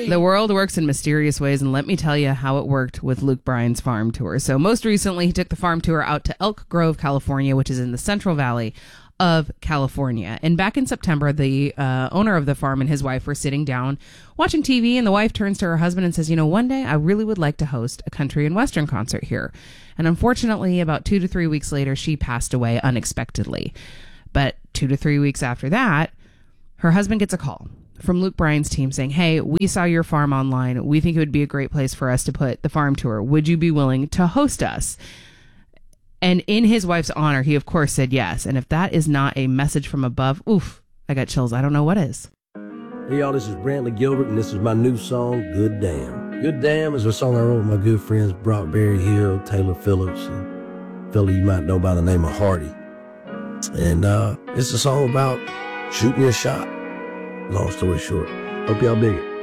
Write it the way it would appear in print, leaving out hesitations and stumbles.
The world works in mysterious ways, and let me tell you how it worked with Luke Bryan's farm tour. So most recently, he took the farm tour out to Elk Grove, California, which is in the Central Valley of California. And back in September, the owner of the farm and his wife were sitting down watching TV, and the wife turns to her husband and says, one day I really would like to host a country and western concert here. And unfortunately, about 2 to 3 weeks later, she passed away unexpectedly. But 2 to 3 weeks after that, her husband gets a call from Luke Bryan's team saying, hey, we saw your farm online. We think it would be a great place for us to put the farm tour. Would you be willing to host us? And in his wife's honor, he, of course, said yes. And if that is not a message from above, oof, I got chills. I don't know what is. Hey, y'all, this is Brantley Gilbert, and this is my new song, Good Damn. Good Damn is a song I wrote with my good friends Brock Berry-Hill, Taylor Phillips, and a fella you might know by the name of Hardy. And it's a song about shooting your shot. Long story short. Hope y'all dig it.